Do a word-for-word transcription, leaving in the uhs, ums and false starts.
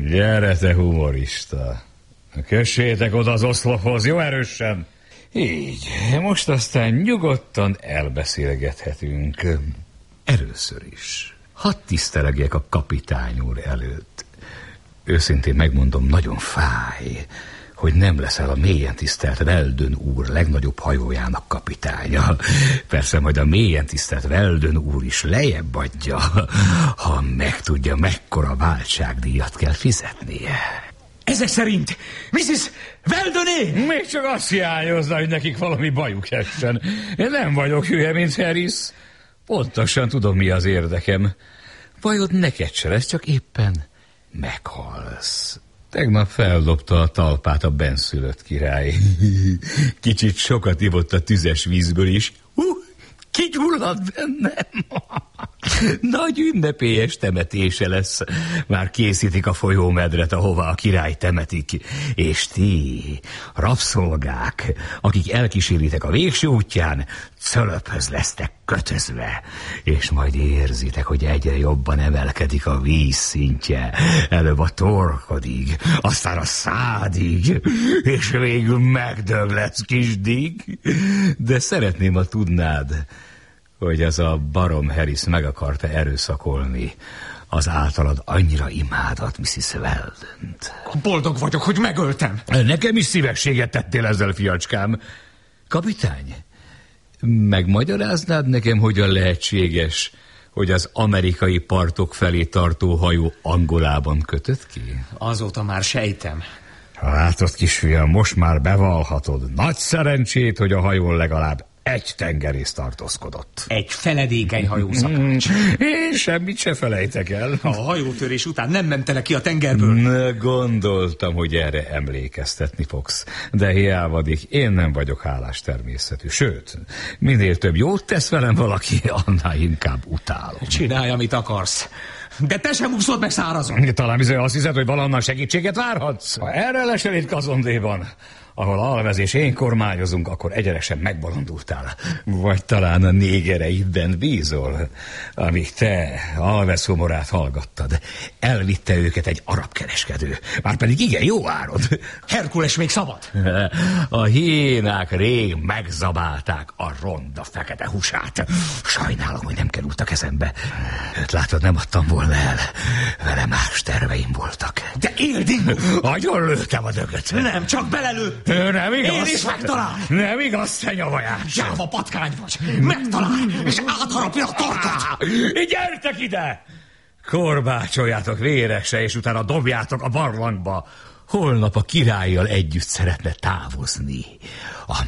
Gyere, te humorista. Kössétek oda az oszlophoz, jó erősen. Így, most aztán nyugodtan elbeszélgethetünk. Először is, hadd tisztelegjek a kapitány úr előtt. Őszintén megmondom, nagyon fáj, hogy nem leszel a mélyen tisztelt Weldon úr legnagyobb hajójának kapitánya. Persze majd a mélyen tisztelt Weldon úr is lejjebb adja, ha megtudja, mekkora váltságdíjat kell fizetnie. Ezek szerint misszisz Weldoné? Még csak azt hiányozna, hogy nekik valami bajuk essen. Én nem vagyok hülye, mint Harris. Pontosan tudom, mi az érdekem. Bajod neked se lesz, csak éppen meghalsz. Tegnap feldobta a talpát a benszülött király. Kicsit sokat ivott a tüzes vízből is. Hú, kigyulladt bennem. Nagy ünnepélyes temetése lesz. Már készítik a folyómedret, ahová a király temetik. És ti, rabszolgák, akik elkíséritek a végső útján, cölöphöz lesztek kötözve, és majd érzitek, hogy egyre jobban emelkedik a víz szintje, előbb a torkodig, aztán a szádig, és végül megdög lesz kisdig. De szeretném, ha tudnád, hogy az a barom Harris meg akarta erőszakolni az általad annyira imádat misszisz Weldont. Boldog vagyok, hogy megöltem. Nekem is szívességet tettél ezzel, fiacskám. Kapitány, megmagyaráznád nekem, hogyan lehetséges, hogy az amerikai partok felé tartó hajó Angolában kötött ki? Azóta már sejtem. Látod, kisfiam, most már bevallhatod. Nagy szerencsét, hogy a hajón legalább egy tengerész tartózkodott. Egy feledékeny hajószakács. Én semmit se felejtek el. A hajótörés után nem mente le ki a tengerből. Ne, gondoltam, hogy erre emlékeztetni fogsz. De hiávadik, én nem vagyok hálás természetű. Sőt, minél több jót tesz velem valaki, annál inkább utálom. Csinálj, amit akarsz. De te sem úszod meg szárazon. Talán bizony azt hiszed, hogy valahonnan segítséget várhatsz. Ha erre lesel itt Kazondéban, ahol Alvez és én kormányozunk, akkor egyenesen megbolondultál. Vagy talán a négereidben bízol, amíg te Alvez humorát hallgattad. Elvitte őket egy arab kereskedő. Márpedig igen, jó áron. Herkules még szabad. A hiénák rég megzabálták a ronda fekete húsát. Sajnálom, hogy nem került a kezembe. Őt látod, nem adtam volna el. Vele más terveim voltak. De Ilding! Agyon lőttem a dögöt. Nem, csak belelőtt. Nem igaz? Én is megtalál! Nem igaz, te nyavajás! Zsáva patkány vagy! Megtalál, és átharapja a torkot! Gyertek ide! Korbácsoljátok vérese, és utána dobjátok a barlangba. Holnap a királlyal együtt szeretne távozni. A